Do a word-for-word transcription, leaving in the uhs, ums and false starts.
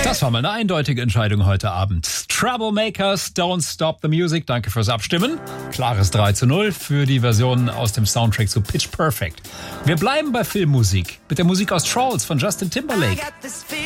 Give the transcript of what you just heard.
Das war mal eine eindeutige Entscheidung heute Abend. Troublemakers, Don't Stop the Music. Danke fürs Abstimmen. Klares drei zu null für die Version aus dem Soundtrack zu Pitch Perfect. Wir bleiben bei Filmmusik mit der Musik aus Trolls von Justin Timberlake.